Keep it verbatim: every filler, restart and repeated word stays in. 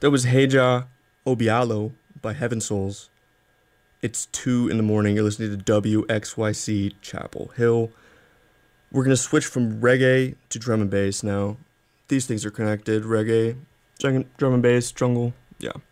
That was Heja Obialo by Heaven Souls. It's two in the morning. You're listening to W X Y C Chapel Hill. We're going to switch from reggae to drum and bass now. These things are connected. Reggae, drum and bass, jungle. Yeah.